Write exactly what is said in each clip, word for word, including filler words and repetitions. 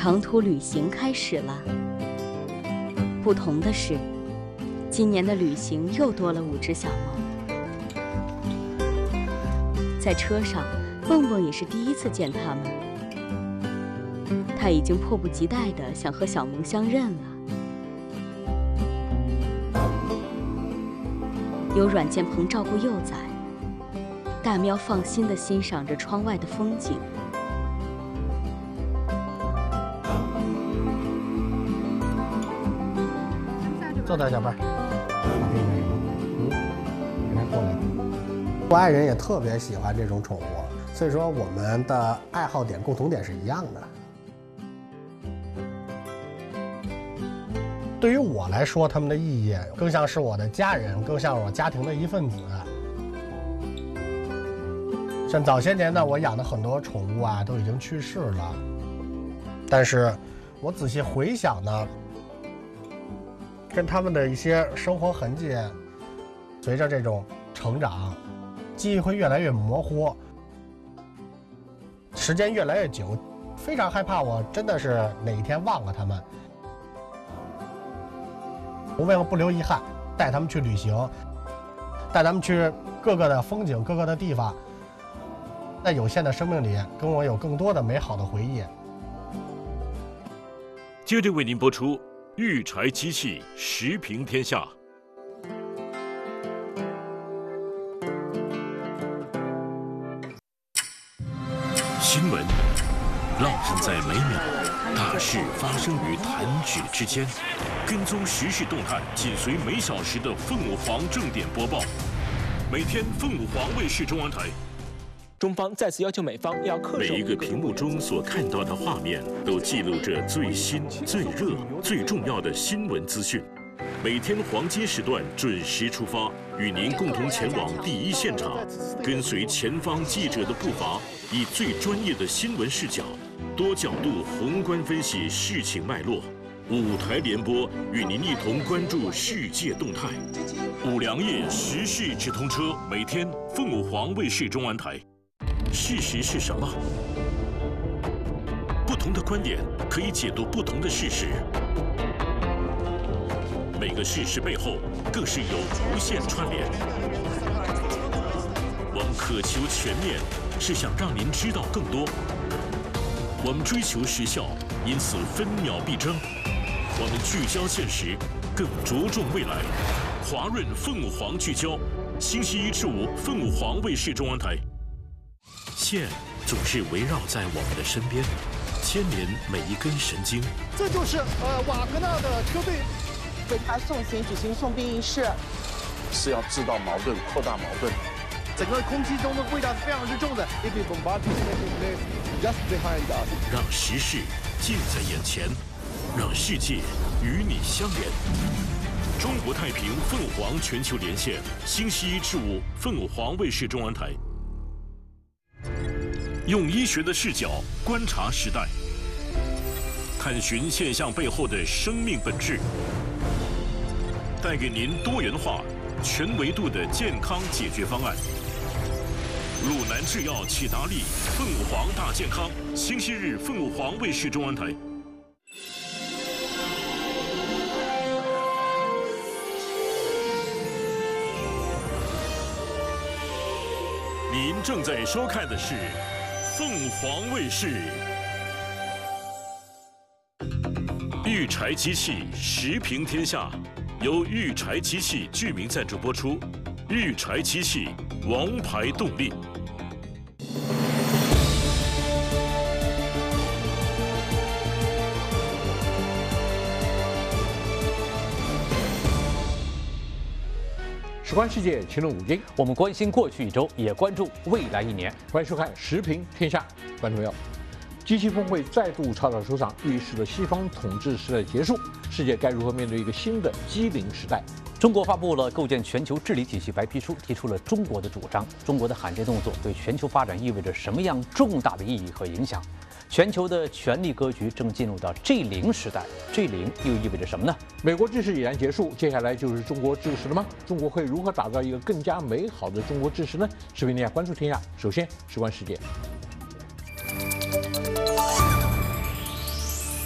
长途旅行开始了。不同的是，今年的旅行又多了五只小萌。在车上，蹦蹦也是第一次见他们，他已经迫不及待地想和小萌相认了。有软件棚照顾幼崽，大喵放心地欣赏着窗外的风景。 坐那，小贝儿。嗯，给他过来。我爱人也特别喜欢这种宠物，所以说我们的爱好点、共同点是一样的。对于我来说，他们的意义更像是我的家人，更像我家庭的一份子。像早些年呢，我养的很多宠物啊，都已经去世了。但是，我仔细回想呢，跟他们的一些生活痕迹，随着这种成长，记忆会越来越模糊，时间越来越久，非常害怕我真的是哪一天忘了他们。我为了不留遗憾，带他们去旅行，带他们去各个的风景、各个的地方，在有限的生命里，跟我有更多的美好的回忆。 接着为您播出《育柴机器时评天下》。新闻浪漫在每秒，大事发生于弹指之间。跟踪时事动态，紧随每小时的凤舞凰正点播报。每天凤舞凰卫视中央台。 中方再次要求美方要恪守。 每一个屏幕中所看到的画面，都记录着最新、最热、最重要的新闻资讯。每天黄金时段准时出发，与您共同前往第一现场，跟随前方记者的步伐，以最专业的新闻视角，多角度宏观分析事情脉络。五台联播与您一同关注世界动态。五粮液时事直通车，每天凤舞凰卫视中央台。事实是什么？不同的观点可以解读不同的事实。每个事实背后更是有无限串联。我们渴求全面，是想让您知道更多。我们追求时效，因此分秒必争。我们聚焦现实，更着重未来。华润凤舞凰聚焦，星期一至五凤舞凰卫视中央台。线总是围绕在我们的身边，牵连每一根神经。 这就是呃瓦格纳的车队为他送行举行送殡仪式， 是要制造矛盾、扩大矛盾。 整个空气中的味道是非常之重的。 让时事近在眼前，让世界与你相连。中国太平凤舞凰全球连线，星期一至五凤舞凰卫视中央台。用医学的视角观察时代，探寻现象背后的生命本质，带给您多元化、全维度的健康解决方案。鲁南制药启达利凤舞凰大健康，星期日凤舞凰卫视中央台。您正在收看的是凤凰卫视育柴机器时评天下，由育柴机器剧名赞助播出。育柴机器，王牌动力。 事关世界，群论五经， 我们关心过去一周，也关注未来一年。 欢迎收看《时评天下》，观众朋友，机器峰会再度吵吵收场，预示了西方统治时代的结束。世界该如何面对一个新的机灵时代？ 中国发布了构建全球治理体系白皮书，提出了中国的主张。中国的罕见动作对全球发展意味着什么样重大的意义和影响？全球的权力格局正进入到 G 零时代 ，G 零又意味着什么呢？ 美国制式已然结束，接下来就是中国制式了吗？中国会如何打造一个更加美好的中国制式呢？视频天下关注天下，首先事关世界。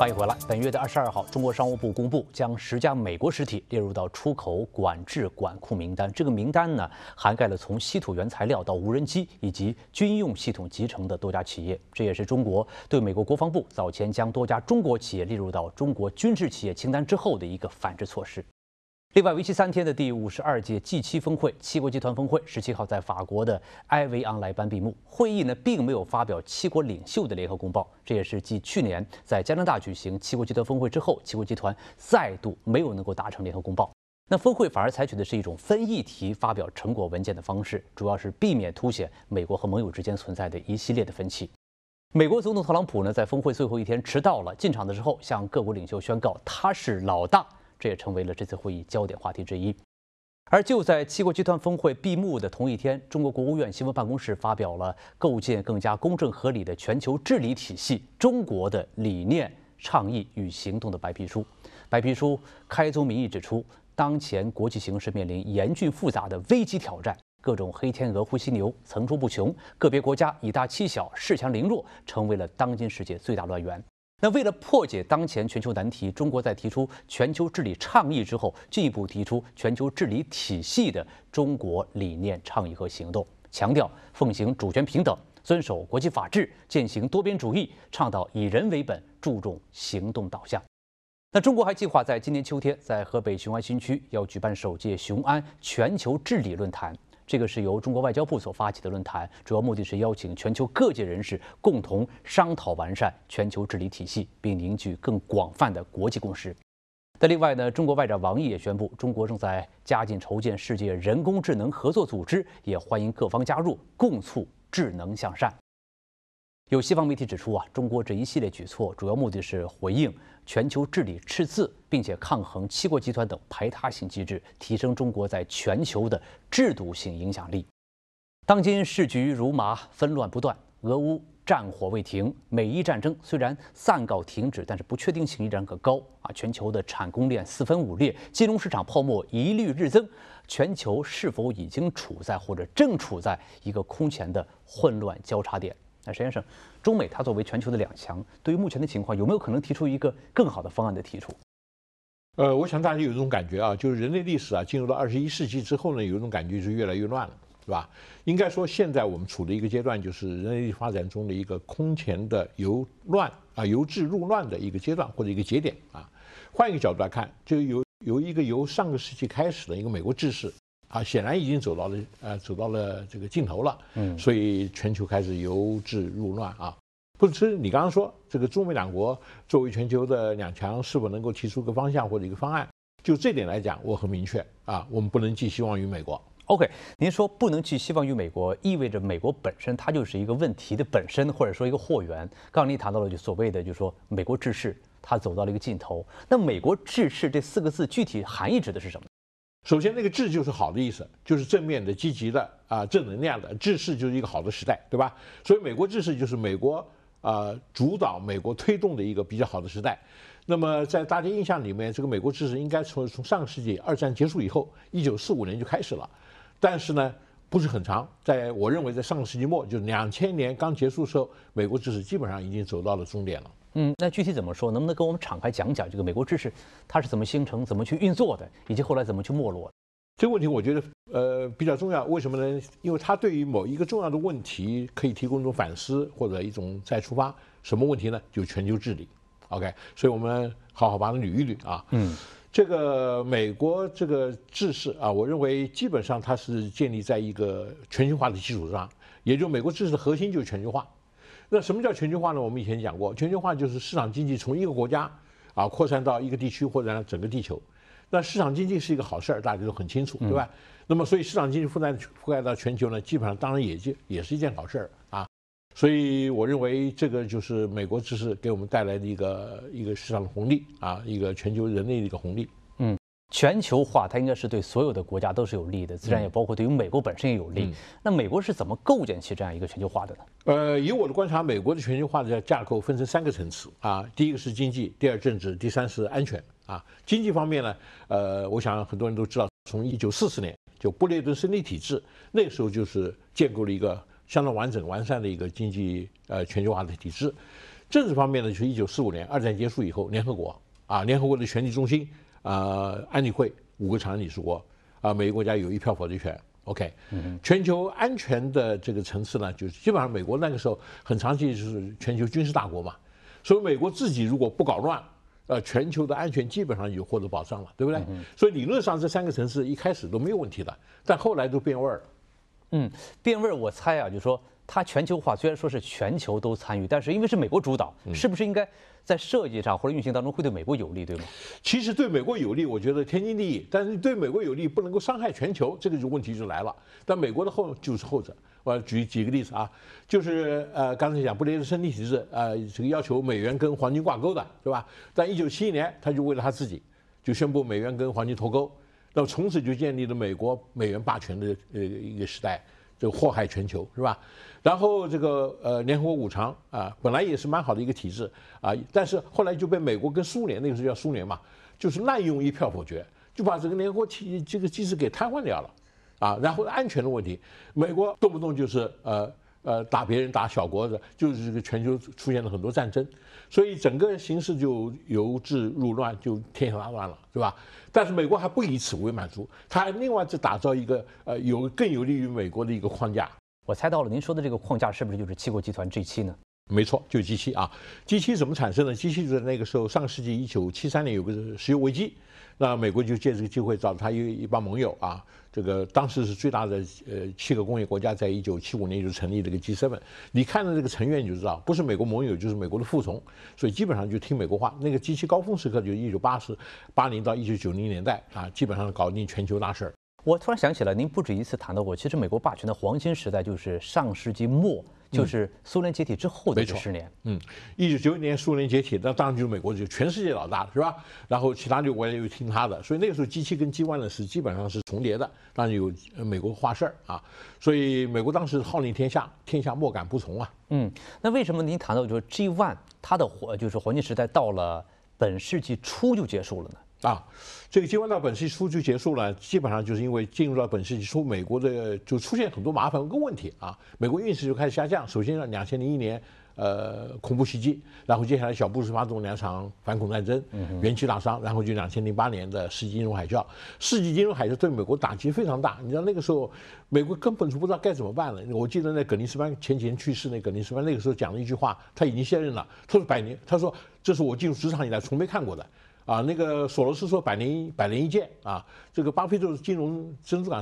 欢迎回来。本月的二十二号，中国商务部公布将十家美国实体列入到出口管制管控名单。这个名单呢，涵盖了从稀土原材料到无人机以及军用系统集成的多家企业。这也是中国对美国国防部早前将多家中国企业列入到中国军事企业清单之后的一个反制措施。另外，为期三天的第五十二届 G 七峰会七国集团峰会十七号在法国的埃维昂莱班闭幕。会议呢，并没有发表七国领袖的联合公报，这也是继去年在加拿大举行七国集团峰会之后，七国集团再度没有能够达成联合公报。那峰会反而采取的是一种分议题发表成果文件的方式，主要是避免凸显美国和盟友之间存在的一系列的分歧。美国总统特朗普呢，在峰会最后一天迟到了，进场的时候向各国领袖宣告他是老大。这也成为了这次会议焦点话题之一。而就在七国集团峰会闭幕的同一天，中国国务院新闻办公室发表了构建更加公正合理的全球治理体系中国的理念、倡议与行动的白皮书。白皮书开宗明义指出，当前国际形势面临严峻复杂的危机挑战，各种黑天鹅、灰犀牛层出不穷，个别国家以大欺小、恃强凌弱，成为了当今世界最大乱源。那为了破解当前全球难题，中国在提出全球治理倡议之后，进一步提出全球治理体系的中国理念、倡议和行动，强调奉行主权平等，遵守国际法治，践行多边主义，倡导以人为本，注重行动导向。那中国还计划在今年秋天在河北雄安新区要举办首届雄安全球治理论坛。这个是由中国外交部所发起的论坛，主要目的是邀请全球各界人士共同商讨完善全球治理体系，并凝聚更广泛的国际共识。那另外呢，中国外长王毅也宣布，中国正在加紧筹建世界人工智能合作组织，也欢迎各方加入，共促智能向善。有西方媒体指出啊，中国这一系列举措主要目的是回应全球治理赤字，并且抗衡七国集团等排他性机制，提升中国在全球的制度性影响力。当今世局如麻，纷乱不断，俄乌战火未停，美伊战争虽然暂告停止，但是不确定性依然可高啊！全球的产供链四分五裂，金融市场泡沫一律日增，全球是否已经处在或者正处在一个空前的混乱交叉点？那石先生，中美它作为全球的两强，对于目前的情况，有没有可能提出一个更好的方案的提出？ 呃，我想大家有一种感觉啊，就是人类历史啊，进入到二十一世纪之后呢，有一种感觉是越来越乱了，是吧？应该说，现在我们处的一个阶段，就是人类发展中的一个空前的由乱啊由治入乱的一个阶段或者一个节点啊。换一个角度来看，就由由一个由上个世纪开始的一个美国治世。啊，显然已经走到了呃走到了这个尽头了，嗯，所以全球开始由治入乱啊。不是你刚刚说这个中美两国作为全球的两强，是否能够提出个方向或者一个方案？就这点来讲，我很明确啊，我们不能寄希望于美国。 OK， 您说不能寄希望于美国，意味着美国本身它就是一个问题的本身，或者说一个祸源。刚刚您谈到了就所谓的就是说美国治世它走到了一个尽头，那美国治世这四个字具体含义指的是什么？ 首先，那个治就是好的意思，就是正面的、积极的啊、正能量的。治世就是一个好的时代，对吧？所以美国治世就是美国啊、呃、主导、美国推动的一个比较好的时代。那么在大家印象里面，这个美国治世应该从从上个世纪二战结束以后，一九四五年就开始了，但是呢不是很长。在我认为，在上个世纪末，就两千年刚结束的时候，美国治世基本上已经走到了终点了。 嗯，那具体怎么说？能不能跟我们敞开讲讲这个美国治世它是怎么形成、怎么去运作的，以及后来怎么去没落的？ 这个问题我觉得呃比较重要，为什么呢？因为它对于某一个重要的问题可以提供一种反思或者一种再出发。什么问题呢？就全球治理。OK， 所以我们好好把它捋一捋啊。嗯，这个美国这个治世啊，我认为基本上它是建立在一个全球化的基础上，也就美国治世的核心就是全球化。那什么叫全球化呢？我们以前讲过，全球化就是市场经济从一个国家啊扩散到一个地区或者整个地球。那市场经济是一个好事儿，大家都很清楚，对吧？嗯、那么所以市场经济覆盖覆盖到全球呢，基本上当然也就也是一件好事儿啊。所以我认为这个就是美国治世给我们带来的一个一个市场的红利啊，一个全球人类的一个红利。 嗯。全球化它应该是对所有的国家都是有利的，自然也包括对于美国本身也有利。嗯、那美国是怎么构建起这样一个全球化的呢？ 呃，以我的观察，美国的全球化的架构分成三个层次啊，第一个是经济，第二政治，第三是安全啊。经济方面呢，呃，我想很多人都知道，从一九四四年就布雷顿森林体制，那个时候就是建构了一个相当完整完善的一个经济呃全球化的体制。 政治方面呢，就是一九四五年二战结束以后，联合国啊，联合国的权力中心啊、呃，安理会五个常任理事国啊，每个国家有一票否决权。OK，嗯、全球安全的这个层次呢，就是基本上美国那个时候很长期就是全球军事大国嘛，所以美国自己如果不搞乱，呃，全球的安全基本上就获得保障了，对不对？嗯、所以理论上这三个层次一开始都没有问题的，但后来都变味儿了。 嗯，变味儿，我猜啊，就是说它全球化虽然说是全球都参与，但是因为是美国主导，嗯、是不是应该在设计上或者运行当中会对美国有利，对吗？ 其实对美国有利，我觉得天经地义。但是对美国有利不能够伤害全球，这个就问题就来了。但美国的后就是后者。我举几个例子啊，就是呃刚才讲布雷顿森林体制，呃这个要求美元跟黄金挂钩的，对吧？但一九七一年他就为了他自己，就宣布美元跟黄金脱钩，那么从此就建立了美国美元霸权的呃一个时代。这个祸害全球是吧？然后这个呃联合国五常啊，本来也是蛮好的一个体制啊，但是后来就被美国跟苏联，那个时候叫苏联嘛，就是滥用一票否决，就把这个联合国体这个机制给瘫痪掉了啊。然后安全的问题，美国动不动就是呃呃打别人打小国的，就是这个全球出现了很多战争，所以整个形势就由治入乱，就天下大乱了，对吧？但是美国还不以此为满足，他还另外再打造一个呃有更有利于美国的一个框架。 我猜到了，您说的这个框架是不是就是七国集团 G 七呢？ 没错，就是 G 七啊。G 七怎么产生的 ？G 七就在那个时候，上世纪一九七三年有个石油危机，那美国就借这个机会找他一一帮盟友啊。这个当时是最大的呃七个工业国家，在一九七五年就成立这个 G 七。你看到这个成员你就知道，不是美国盟友就是美国的服从，所以基本上就听美国话。那个 G 七高峰时刻就一九八十八零到一九九零年代啊，基本上搞定全球大事儿。 我突然想起来，您不止一次谈到过，其实美国霸权的黄金时代就是上世纪末，就是苏联解体之后的这十年。 嗯，一九九一年苏联解体，那当然就是美国就全世界老大了，是吧？然后其他六国家又听他的，所以那个时候 G 七跟 G 一呢是基本上是重叠的，当然有美国话事儿啊，所以美国当时号令天下，天下莫敢不从啊。 嗯，那为什么您谈到就是 G 一它的黄就是黄金时代到了本世纪初就结束了呢？ 啊，这个进入到本世纪初就结束了，基本上就是因为进入到本世纪初，美国的就出现很多麻烦跟问题啊，美国运势就开始下降。首先，两千零一年，呃，恐怖袭击，然后接下来小布什发动两场反恐战争，元气大伤，然后就两千零八年的世纪金融海啸。世纪金融海啸对美国打击非常大，你知道那个时候，美国根本就不知道该怎么办了。我记得那葛林斯潘前几年去世，那葛林斯潘那个时候讲了一句话，他已经卸任了，他说百年，他说这是我进入职场以来从没看过的。啊，那个索罗斯说百年百年一见啊，这个巴菲特金融珍珠港